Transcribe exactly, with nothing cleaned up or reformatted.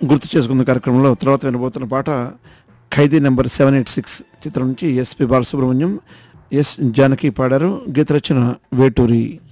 గుర్తు చేసుకున్న కార్యక్రమంలో తర్వాత వినబోతున్న పాట ఖైదీ నెంబర్ సెవెన్ ఎయిట్ సిక్స్ చిత్రం నుంచి ఎస్పి బాలసుబ్రహ్మణ్యం, ఎస్ జానకి పాడారు. గీత రచన వేటూరి.